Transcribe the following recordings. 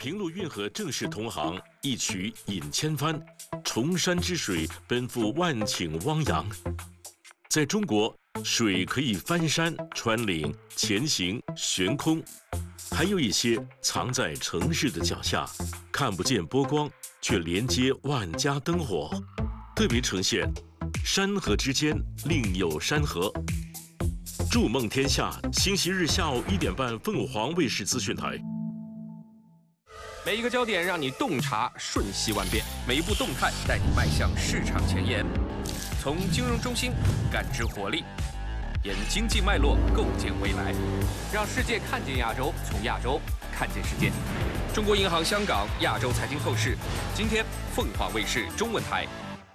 平陆运河正是同行，一曲饮千帆，崇山之水奔赴万顷汪洋。在中国，水可以翻山、穿岭、前行、悬空，还有一些藏在城市的脚下，看不见波光，却连接万家灯火，特别呈现山河之间另有山河。筑梦天下，星期日下午1点半，凤凰卫视资讯台。 每一个焦点让你洞察瞬息万变，每一步动态带你迈向市场前沿。从金融中心感知活力，沿经济脉络构建未来，让世界看见亚洲，从亚洲看见世界。中国银行香港亚洲财经透视，今天凤凰卫视中文台。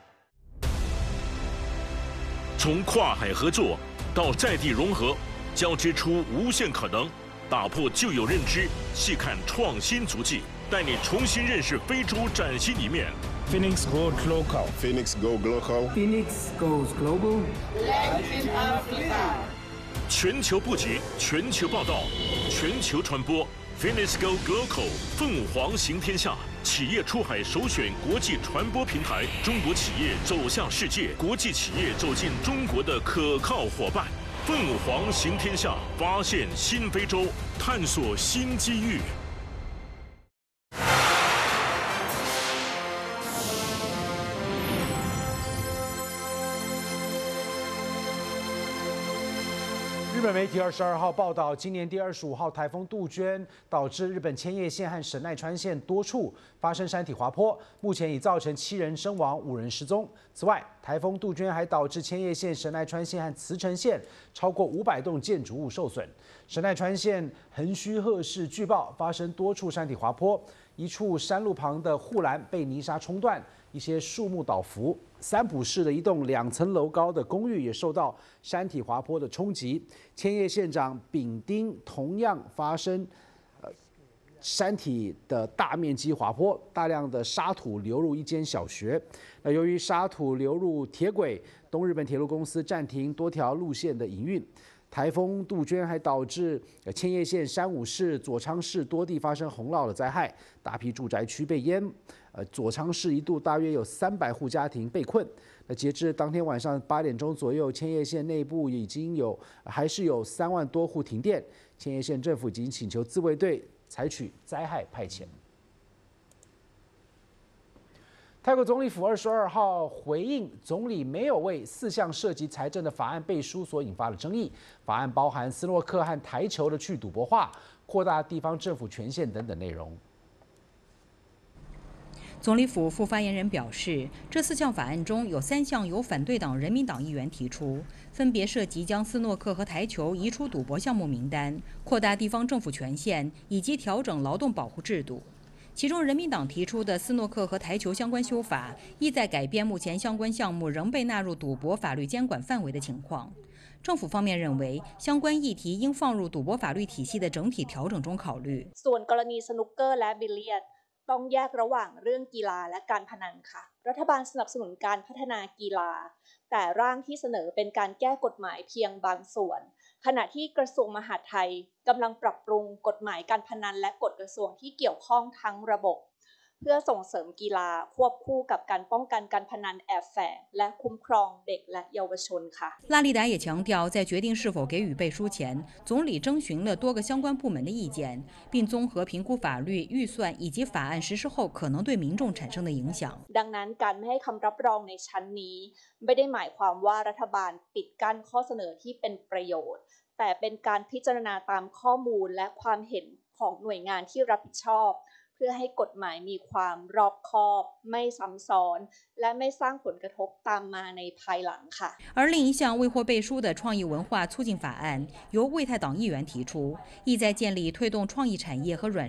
从跨海合作到在地融合，交织出无限可能，打破旧有认知，细看创新足迹，带你重新认识非洲崭新一面。 Phoenix goes local. Phoenix go global. Phoenix goes global. Led in Africa. 全球布局，全球报道，全球传播。Phoenix go global， 凤凰行天下，企业出海首选国际传播平台，中国企业走向世界，国际企业走进中国的可靠伙伴。凤凰行天下，发现新非洲，探索新机遇。 日本媒体22号报道，今年第25号台风杜鹃导致日本千叶县和神奈川县多处发生山体滑坡，目前已造成7人身亡、5人失踪。此外，台风杜鹃还导致千叶县、神奈川县和茨城县超过500栋建筑物受损。神奈川县横须贺市据报发生多处山体滑坡，一处山路旁的护栏被泥沙冲断，一些树木倒伏。三浦市的一栋2层楼高的公寓也受到山体滑坡的冲击。千叶县长丙丁同样发生山体的大面积滑坡，大量的沙土流入一间小学。由于沙土流入铁轨，东日本铁路公司暂停多条路线的营运。台风杜鹃还导致千叶县山武市、佐仓市多地发生洪涝的灾害，大批住宅区被淹。佐仓市一度大约有300户家庭被困。截至当天晚上8点钟左右，千叶县内部还是有3万多户停电。千叶县政府已经请求自卫队采取灾害派遣。泰国总理府22号回应总理没有为4项涉及财政的法案背书所引发的争议。法案包含斯诺克和台球的去赌博化、扩大地方政府权限等等内容。 总理府副发言人表示，这4项法案中有3项由反对党人民党议员提出，分别涉及将斯诺克和台球移出赌博项目名单、扩大地方政府权限以及调整劳动保护制度。其中，人民党提出的斯诺克和台球相关修法，意在改变目前相关项目仍被纳入赌博法律监管范围的情况。政府方面认为，相关议题应放入赌博法律体系的整体调整中考虑。 ส่วนกรณีสนุกเกอร์และบิลเลียดต้องแยกระหว่างเรื่องกีฬาและการพนันค่ะรัฐบาลสนับสนุนการพัฒนากีฬาแต่ร่างที่เสนอเป็นการแก้กฎหมายเพียงบางส่วนขณะที่กระทรวงมหาดไทยกำลังปรับปรุงกฎหมายการพนันและกฎกระทรวงที่เกี่ยวข้องทั้งระบบเพื่อส่งเสริมกีฬาควบคู่กับการป้องกันการพนันแอบแฝงและคุ้มครองเด็กและเยาวชนค่ะ拉利达也强调，在决定是否给予背书前，总理征询了多个相关部门的意见，并综合评估法律、预算以及法案实施后可能对民众产生的影响。 ดังนั้นการไม่ให้คำรับรองในชั้นนี้ไม่ได้หมายความว่ารัฐบาลปิดกั้นข้อเสนอที่เป็นประโยชน์แต่เป็นการพิจารณาตามข้อมูลและความเห็นของหน่วยงานที่รับผิดชอบเพื่อให้กฎหมายมีความรอบคอบไม่ซ้ำซ้อนและไม่สร้างผลกระทบตามมาในภายหลังค่ะ而另一项未获背书的创意文化促进法案由为泰党议员提出，意在建立推动创意产业和软